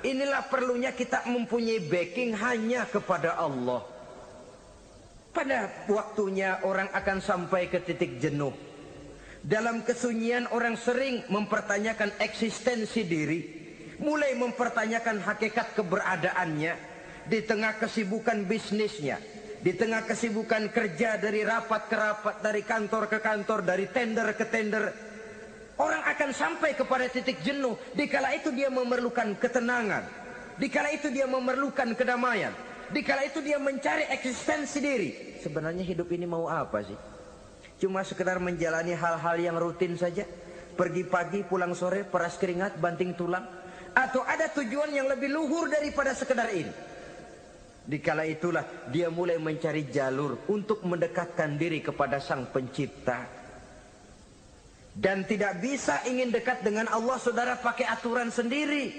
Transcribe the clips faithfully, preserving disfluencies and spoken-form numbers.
inilah perlunya kita mempunyai backing hanya kepada Allah. Pada waktunya orang akan sampai ke titik jenuh. Dalam kesunyian orang sering mempertanyakan eksistensi diri, mulai mempertanyakan hakikat keberadaannya di tengah kesibukan bisnisnya, di tengah kesibukan kerja dari rapat ke rapat, dari kantor ke kantor, dari tender ke tender. Orang akan sampai kepada titik jenuh. Dikala itu dia memerlukan ketenangan, dikala itu dia memerlukan kedamaian, dikala itu dia mencari eksistensi diri. Sebenarnya hidup ini mau apa sih? Cuma sekedar menjalani hal-hal yang rutin saja, pergi pagi pulang sore, peras keringat, banting tulang, atau ada tujuan yang lebih luhur daripada sekedar ini? Dikala itulah dia mulai mencari jalur untuk mendekatkan diri kepada Sang Pencipta. Dan tidak bisa ingin dekat dengan Allah, saudara, pakai aturan sendiri.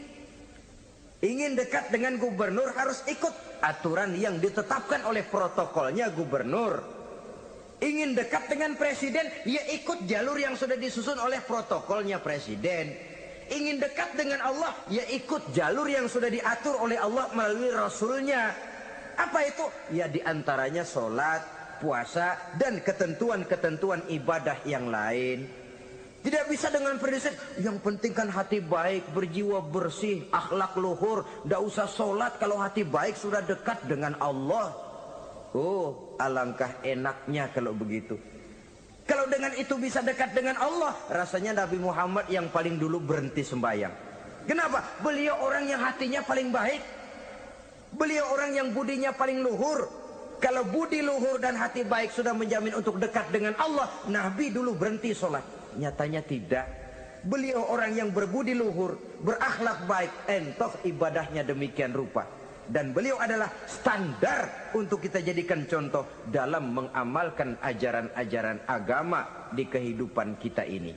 Ingin dekat dengan gubernur harus ikut aturan yang ditetapkan oleh protokolnya gubernur. Ingin dekat dengan presiden, ya ikut jalur yang sudah disusun oleh protokolnya presiden. Ingin dekat dengan Allah, ya ikut jalur yang sudah diatur oleh Allah melalui Rasulnya. Apa itu? Ya diantaranya sholat, puasa, dan ketentuan-ketentuan ibadah yang lain. Tidak bisa dengan prinsip yang penting kan hati baik, berjiwa bersih, akhlak luhur, tidak usah sholat kalau hati baik sudah dekat dengan Allah. Oh, alangkah enaknya kalau begitu. Kalau dengan itu bisa dekat dengan Allah, rasanya Nabi Muhammad yang paling dulu berhenti sembahyang. Kenapa? Beliau orang yang hatinya paling baik. Beliau orang yang budinya paling luhur. Kalau budi luhur dan hati baik sudah menjamin untuk dekat dengan Allah, Nabi dulu berhenti sholat. Nyatanya tidak. Beliau orang yang berbudi luhur, berakhlak baik, entoh ibadahnya demikian rupa. Dan beliau adalah standar untuk kita jadikan contoh dalam mengamalkan ajaran-ajaran agama di kehidupan kita ini.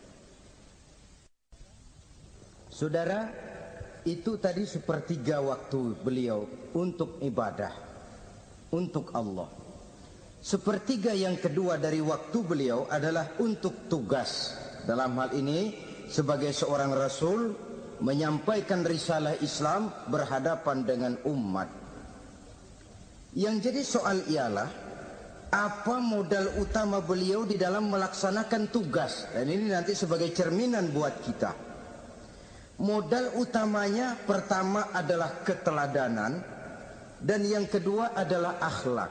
Saudara, itu tadi sepertiga waktu beliau untuk ibadah, untuk Allah. Sepertiga yang kedua dari waktu beliau adalah untuk tugas. Dalam hal ini sebagai seorang rasul, menyampaikan risalah Islam berhadapan dengan umat. Yang jadi soal ialah apa modal utama beliau di dalam melaksanakan tugas. Dan ini nanti sebagai cerminan buat kita. Modal utamanya pertama adalah keteladanan, dan yang kedua adalah akhlak.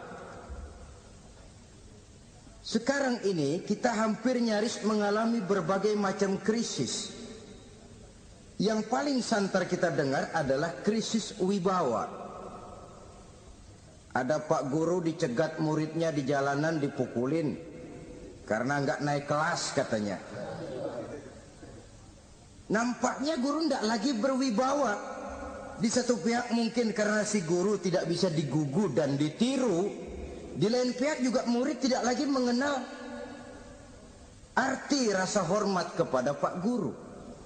Sekarang ini kita hampir nyaris mengalami berbagai macam krisis. Yang paling santer kita dengar adalah krisis wibawa. Ada pak guru dicegat muridnya di jalanan, dipukulin karena nggak naik kelas katanya. Nampaknya guru nggak lagi berwibawa. Di satu pihak mungkin karena si guru tidak bisa digugu dan ditiru. Di lain pihak juga murid tidak lagi mengenal arti rasa hormat kepada pak guru.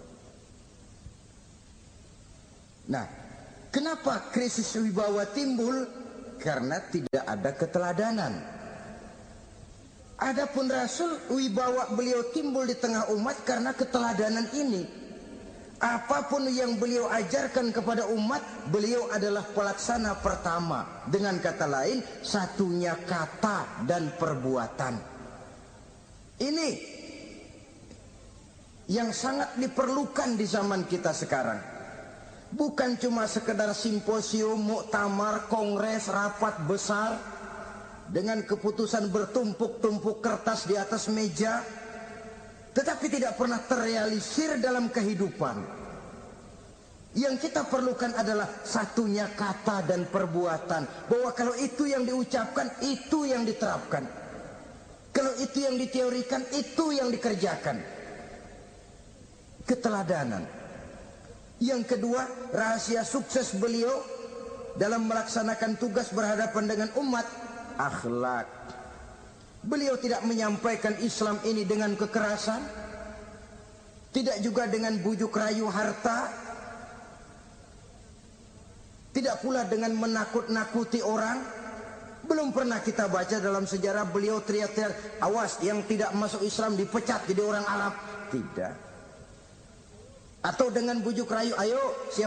Nah, kenapa krisis wibawa timbul? Karena tidak ada keteladanan. Adapun Rasul, wibawa beliau timbul di tengah umat karena keteladanan ini. Apapun yang beliau ajarkan kepada umat, beliau adalah pelaksana pertama. Dengan kata lain, satunya kata dan perbuatan. Ini yang sangat diperlukan di zaman kita sekarang. Bukan cuma sekedar simposium, muktamar, kongres, rapat besar dengan keputusan bertumpuk-tumpuk kertas di atas meja, tetapi tidak pernah terrealisir dalam kehidupan. Yang kita perlukan adalah satunya kata dan perbuatan, bahwa kalau itu yang diucapkan, itu yang diterapkan. Kalau itu yang diteorikan, itu yang dikerjakan. Keteladanan. Yang kedua, rahasia sukses beliau dalam melaksanakan tugas berhadapan dengan umat, akhlak. Beliau tidak menyampaikan Islam ini dengan kekerasan, tidak juga dengan bujuk rayu harta, tidak pula dengan menakut-nakuti orang. Belum pernah kita baca dalam sejarah beliau teriak-teriak, awas yang tidak masuk Islam dipecat jadi orang Arab. Tidak. Atau dengan bujuk rayu, ayo siapa